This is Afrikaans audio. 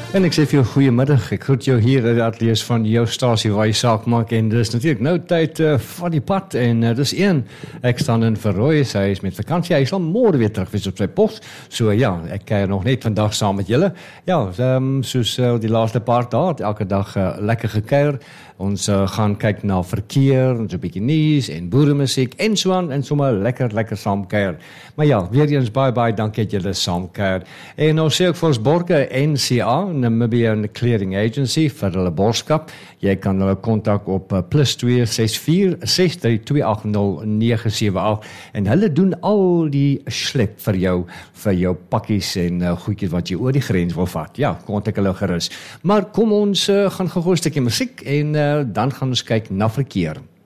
En ek sê vir jou goeiemiddag, ek groet jou hier uit die ateljee van jou stasie waar jy saak maak en dis natuurlik nou tyd van die pad en dis een, ek staan in Verrooy, hy is met vakansie, hy sal môre weer terug wees op sy pos, so ja, ek kuier nog net vandag saam met julle, ja, soos die laaste paar dae, elke dag lekker gekuier, ons gaan kyk na verkeer, ons 'n bietjie nuus en boeremusiek en so aan en sommer lekker saam kuier. Maar ja, weer eens baie dankie dat julle saam kuier. En nou sê ek vir ons borge NCA, Namibian Clearing Agency vir hulle borgskap. Jy kan hulle kontak op +264 63280 978 en hulle doen al die slep vir jou pakkies en goedjies wat jy oor die grens wil vat. Ja, kontak hulle gerus. Maar kom ons gaan gou 'n stukkie musiek en dan gaan ons kyk na verkeer.